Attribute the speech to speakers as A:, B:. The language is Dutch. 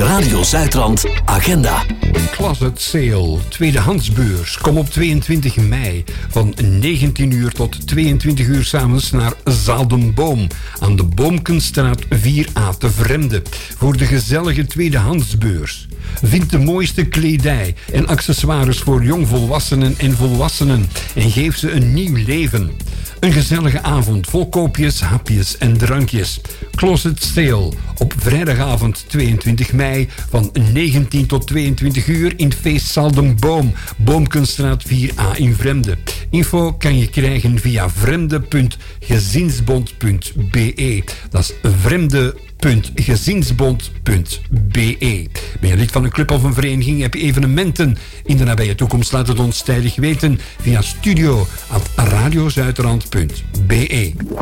A: Radio Zuidrand Agenda.
B: Closet Sale, tweedehandsbeurs. Kom op 22 mei van 19 uur tot 22 uur 's avonds naar Zaal den Boom aan de Boomkenstraat 4A te Vremde voor de gezellige tweedehandsbeurs. Vind de mooiste kledij en accessoires voor jongvolwassenen en volwassenen en geef ze een nieuw leven. Een gezellige avond vol koopjes, hapjes en drankjes. Closet Sale op vrijdagavond 22 mei van 19 tot 22 uur in feestzaal Den Boom, Boomkenstraat 4A in Vremde. Info kan je krijgen via vremde.gezinsbond.be. Dat is vremde.gezinsbond.be. Ben je lid van een club of een vereniging? Heb je evenementen in de nabije toekomst? Laat het ons tijdig weten via studio@radiozuiderland.be.